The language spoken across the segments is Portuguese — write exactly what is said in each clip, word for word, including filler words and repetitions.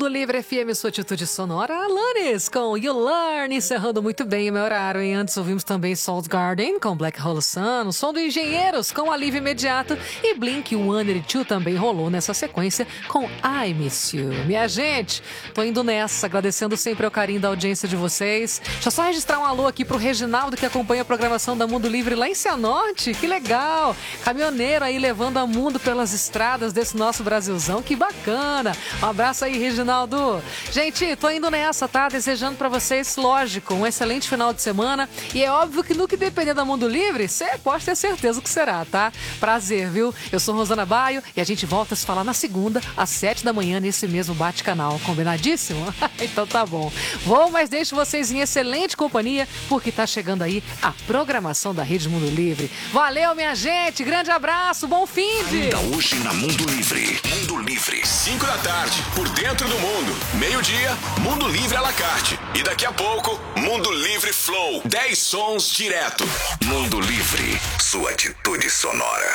Livre F M, sua atitude sonora, Alanis com You Learn, encerrando muito bem o meu horário, hein? Antes ouvimos também Salt Garden com Black Hole Sun, o som do Engenheiros com Alívio Imediato e Blink one eighty-two também rolou nessa sequência com I Miss You. Minha gente, tô indo nessa, agradecendo sempre o carinho da audiência de vocês. Deixa eu só registrar um alô aqui pro Reginaldo, que acompanha a programação da Mundo Livre lá em Cianorte, que legal! Caminhoneiro aí levando a mundo pelas estradas desse nosso Brasilzão, que bacana! Um abraço aí, Reginaldo. Gente, tô indo nessa, tá? Desejando pra vocês, lógico, um excelente final de semana. E é óbvio que no que depender da Mundo Livre, você pode ter certeza que será, tá? Prazer, viu? Eu sou Rosana Baio e a gente volta a se falar na segunda, às sete da manhã, nesse mesmo bate-canal. Combinadíssimo? Então tá bom. Vou, mas deixo vocês em excelente companhia, porque tá chegando aí a programação da Rede Mundo Livre. Valeu, minha gente. Grande abraço. Bom fim de... Ainda hoje na Mundo Livre. Mundo Livre. cinco da tarde, por dentro do mundo. Meio-dia, Mundo Livre à la carte. E daqui a pouco, Mundo Livre Flow. dez sons direto. Mundo Livre, sua atitude sonora.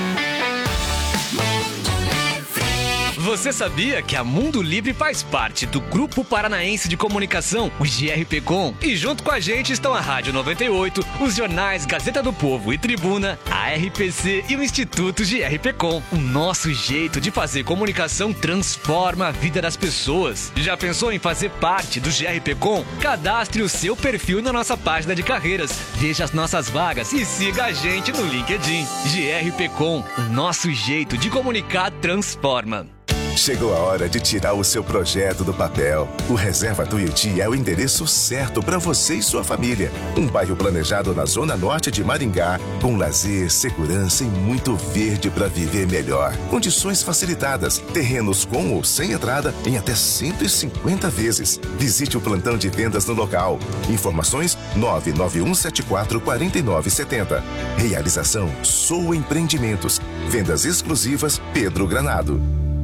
Você sabia que a Mundo Livre faz parte do Grupo Paranaense de Comunicação, o G R P Com? E junto com a gente estão a Rádio noventa e oito, os jornais Gazeta do Povo e Tribuna, a R P C e o Instituto G R P Com. O nosso jeito de fazer comunicação transforma a vida das pessoas. Já pensou em fazer parte do G R P Com? Cadastre o seu perfil na nossa página de carreiras, veja as nossas vagas e siga a gente no LinkedIn. G R P Com, o nosso jeito de comunicar transforma. Chegou a hora de tirar o seu projeto do papel. O Reserva Tuiuti é o endereço certo para você e sua família. Um bairro planejado na zona norte de Maringá, com lazer, segurança e muito verde para viver melhor. Condições facilitadas, terrenos com ou sem entrada em até cento e cinquenta vezes. Visite o plantão de vendas no local. Informações nove nove um sete quatro quatro nove sete zero. Realização Sou Empreendimentos. Vendas exclusivas Pedro Granado.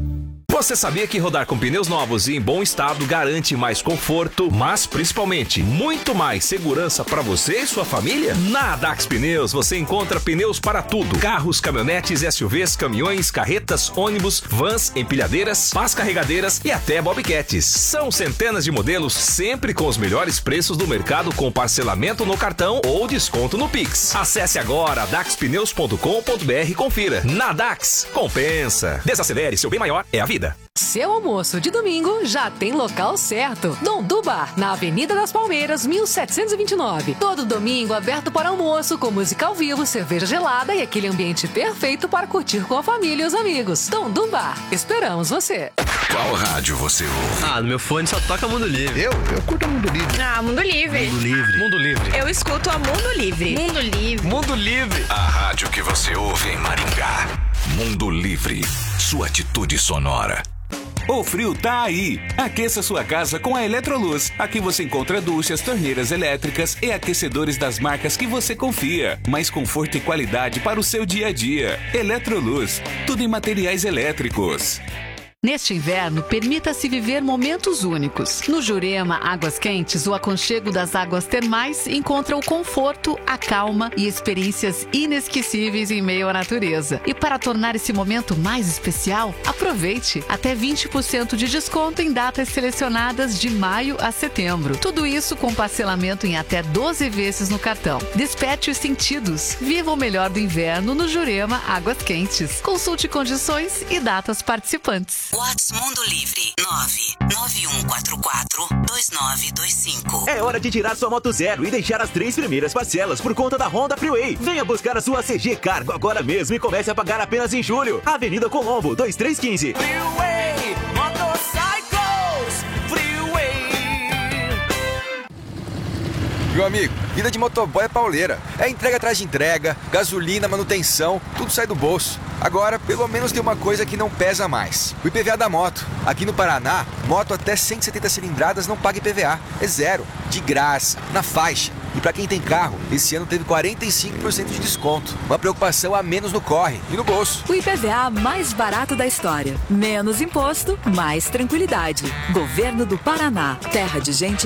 Você sabia que rodar com pneus novos e em bom estado garante mais conforto, mas principalmente muito mais segurança para você e sua família? Na Dax Pneus você encontra pneus para tudo: carros, caminhonetes, S U Vs, caminhões, carretas, ônibus, vans, empilhadeiras, pás carregadeiras e até bobcats. São centenas de modelos, sempre com os melhores preços do mercado, com parcelamento no cartão ou desconto no Pix. Acesse agora dax pneus ponto com ponto b r e confira. Na Dax, compensa. Desacelere, seu bem maior é a vida. Seu almoço de domingo já tem local certo. Dondu Bar, na Avenida das Palmeiras, mil setecentos e vinte e nove. Todo domingo aberto para almoço, com música ao vivo, cerveja gelada e aquele ambiente perfeito para curtir com a família e os amigos. Dondu Bar, esperamos você. Qual rádio você ouve? Ah, no meu fone só toca Mundo Livre. Eu? Eu curto a Mundo Livre. Ah, Mundo Livre. Mundo Livre. Mundo Livre. Eu escuto a Mundo Livre. Mundo Livre. Mundo Livre. A rádio que você ouve em Maringá. Mundo Livre, sua atitude sonora. O frio tá aí. Aqueça sua casa com a Eletroluz. Aqui você encontra duchas, torneiras elétricas e aquecedores das marcas que você confia. Mais conforto e qualidade para o seu dia a dia. Eletroluz, tudo em materiais elétricos. Neste inverno, permita-se viver momentos únicos. No Jurema Águas Quentes, o aconchego das águas termais encontra o conforto, a calma e experiências inesquecíveis em meio à natureza. E para tornar esse momento mais especial, aproveite até vinte por cento de desconto em datas selecionadas de maio a setembro. Tudo isso com parcelamento em até doze vezes no cartão. Desperte os sentidos. Viva o melhor do inverno no Jurema Águas Quentes. Consulte condições e datas participantes. WhatsApp Mundo Livre nove nove um quatro quatro dois nove dois cinco. É hora de tirar sua moto zero e deixar as três primeiras parcelas por conta da Honda Freeway. Venha buscar a sua C G Cargo agora mesmo e comece a pagar apenas em julho. Avenida Colombo, dois três um cinco. Freeway, Motorcycles, Freeway. Meu amigo, vida de motoboy é pauleira. É entrega atrás de entrega, gasolina, manutenção, tudo sai do bolso. Agora, pelo menos tem uma coisa que não pesa mais: o I P V A da moto. Aqui no Paraná, moto até cento e setenta cilindradas não paga I P V A. É zero, de graça, na faixa. E pra quem tem carro, esse ano teve quarenta e cinco por cento de desconto. Uma preocupação a menos no corre e no bolso. O I P V A mais barato da história. Menos imposto, mais tranquilidade. Governo do Paraná. Terra de gente